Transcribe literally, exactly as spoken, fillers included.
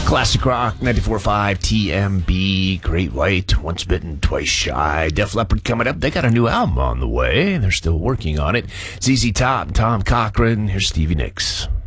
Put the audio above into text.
Classic Rock, ninety-four point five T M B, Great White, Once Bitten, Twice Shy. Def Leppard coming up. They got a new album on the way. They're still working on it. Z Z Top, Tom Cochran. Here's Stevie Nicks.